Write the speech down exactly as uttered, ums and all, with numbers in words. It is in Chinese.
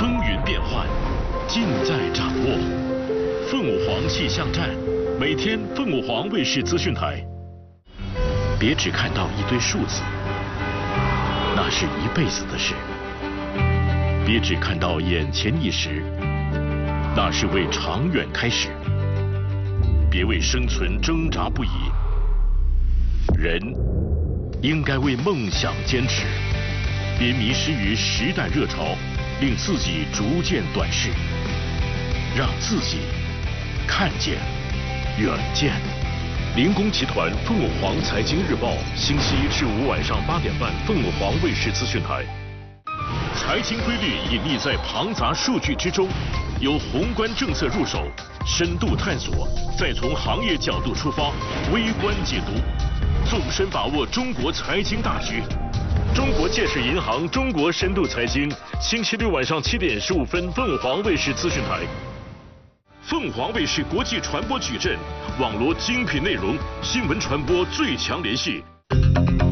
风云变幻，尽在掌握。凤舞凰气象站，每天凤舞凰卫视资讯台。别只看到一堆数字，那是一辈子的事；别只看到眼前一时，那是为长远开始。别为生存挣扎不已，人应该为梦想坚持。别迷失于时代热潮，令自己逐渐短视，让自己看见远见。林工集团凤舞凰财经日报，星期一至五晚上八点半，凤舞凰卫视资讯台。财经规律隐匿在庞杂数据之中，由宏观政策入手，深度探索，再从行业角度出发，微观解读，纵深把握中国财经大局。中国建设银行中国深度财经，星期六晚上七点十五分，凤凰卫视资讯台。凤凰卫视国际传播矩阵，网罗精品内容，新闻传播最强联系。